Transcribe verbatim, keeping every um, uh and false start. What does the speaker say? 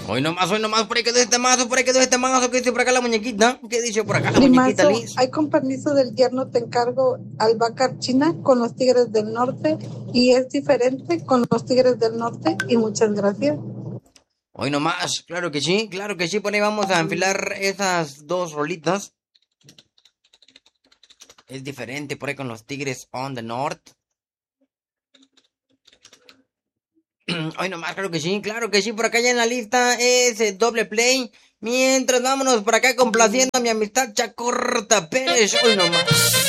Hoy nomás, hoy nomás, por ahí quedó este mazo, por ahí quedó este mazo. ¿Qué dice por acá la muñequita? ¿Qué dice por acá la muñequita, Primazo, Liz? hay con permiso del yerno te encargo Albacar China con los Tigres del Norte y es diferente con los Tigres del Norte y muchas gracias. Hoy nomás, claro que sí, claro que sí. Por ahí vamos a enfilar esas dos rolitas. Es diferente por ahí con los Tigres on the North. Hoy nomás, claro que sí, claro que sí. Por acá ya en la lista es el doble play. Mientras vámonos por acá complaciendo a mi amistad Chacorta Pérez. Hoy nomás.